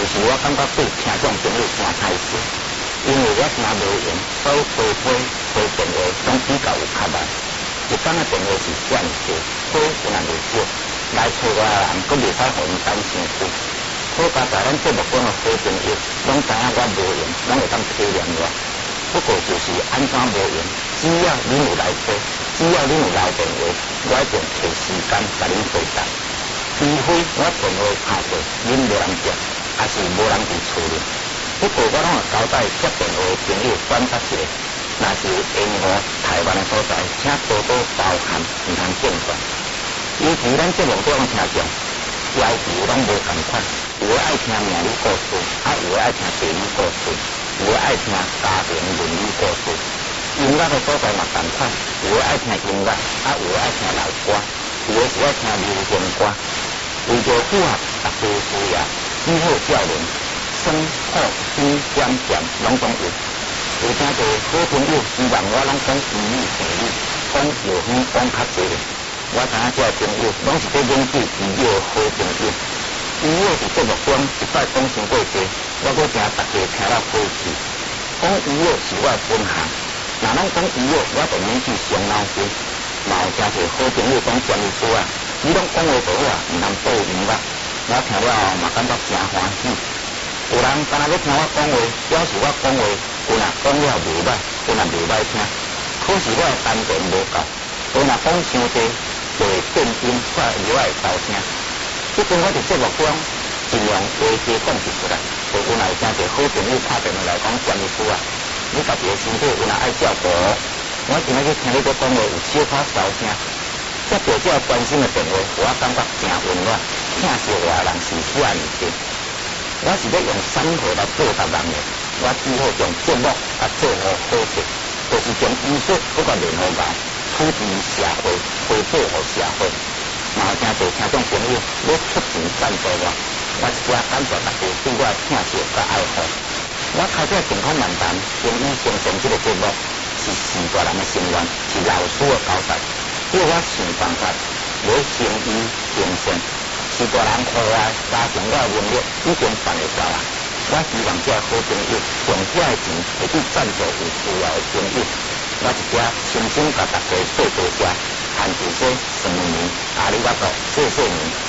就是我感觉对听众朋友真歹势，因为我听无闲，所以回电话总比较有较慢。一天的电话是遮尔多，花有若袂少，来找我的人佫袂使互因等伤久。好佳在咱节目讲的好朋友，拢知影我无闲，拢会当体谅我。不过就是安怎无闲，只要恁有来做，只要恁有来电话，我一定摕时间甲恁回答。除非我电话拍过，恁无人接，也是无人伫厝里。不过我拢会交代接电话的朋友选择一个，若是沿湖台湾的所在，请多多包涵，毋通见怪。尤其咱节目中听众，要求拢无共款，有的爱听命理故事，有的爱听地理故事，有的爱听家庭伦理故事。音乐的所在嘛共款，有的爱听音乐，有的爱听老歌，有的是爱听流行歌。为着符合大家需要，只好教人生好甜咸咸拢总有。有真侪好朋友希望我拢讲医理地理，讲药方讲较侪。我知影这朋友拢是在研究医药的好朋友。医药是节目中一摆讲伤过多，我搁惊大家听了好气。讲医药是我的本行，若拢讲医药，我就免去伤脑筋。嘛有真侪好朋友讲詹医师啊，你拢讲话就好啊，毋通报音乐。我听了后嘛感觉真欢喜。有人干那要听我讲话，表示我讲话有若讲了袂歹，有若袂歹听。可是我的单元无够，有若讲伤多，就会变音，我以我会偷听。即阵我伫节目中尽量话题讲一出来，就有若有真侪好朋友拍电话来讲詹医师啊，你家己的身体有若爱照顾，我今仔日听你在讲话有小可烧声。接到这关心的电话，我感觉真温暖。听小话人是遐尔多，我是要用生活来报答人的，我只好用节目来做好事，就是将医术搁甲联合来，普及社会，回报互社会。嘛有真侪听众朋友要出钱赞助我，我一家感谢大家对我的听惜甲爱护。我开这健康漫谈中医精神这个节目，是四大人的心愿，是老师的交代。叫我想办法，要精医精神，是大人课外加强我的能力，已经办得到啦。我希望这好朋友用这个钱会去赞助有需要的朋友。我一家深深甲大家说多谢，含住说，生命，阿里巴巴，谢谢你。